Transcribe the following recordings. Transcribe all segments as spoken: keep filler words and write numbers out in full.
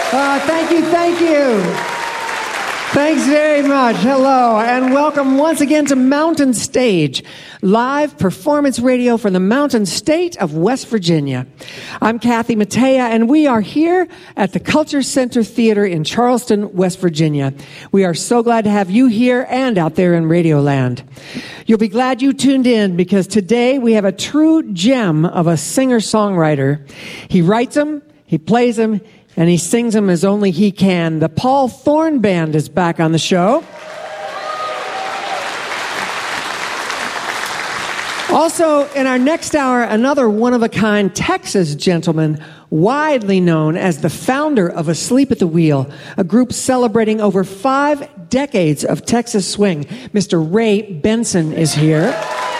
Uh, thank you, thank you. Thanks very much. Hello, and welcome once again to Mountain Stage, live performance radio from the Mountain State of West Virginia. I'm Kathy Mattea, and we are here at the Culture Center Theater in Charleston, West Virginia. We are so glad to have you here and out there in Radioland. You'll be glad you tuned in, because today we have a true gem of a singer-songwriter. He writes them, he plays them, and he sings them as only he can. The Paul Thorn Band is back on the show. Also, in our next hour, another one-of-a-kind Texas gentleman, widely known as the founder of Asleep at the Wheel, a group celebrating over five decades of Texas swing. Mister Ray Benson is here.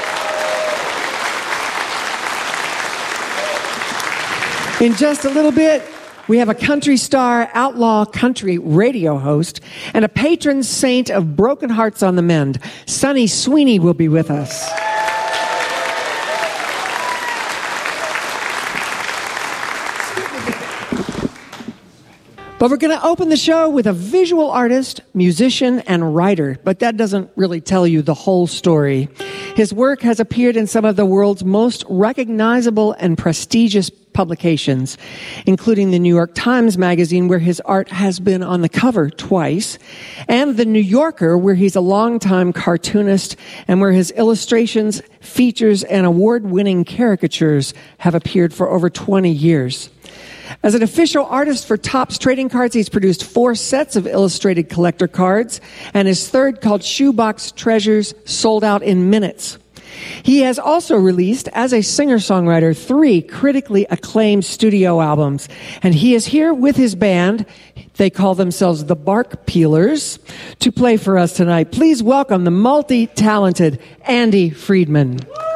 In just a little bit, we have a country star, outlaw country radio host, and a patron saint of broken hearts on the mend. Sonny Sweeney will be with us. But we're going to open the show with a visual artist, musician, and writer. But that doesn't really tell you the whole story. His work has appeared in some of the world's most recognizable and prestigious publications, including the New York Times Magazine, where his art has been on the cover twice, and the New Yorker, where he's a longtime cartoonist and where his illustrations, features, and award-winning caricatures have appeared for over twenty years. As an official artist for Topps Trading Cards, he's produced four sets of illustrated collector cards, and his third, called Shoebox Treasures, sold out in minutes. He has also released, as a singer-songwriter, three critically acclaimed studio albums, and he is here with his band. They call themselves the Bark Peelers, to play for us tonight. Please welcome the multi-talented Andy Friedman.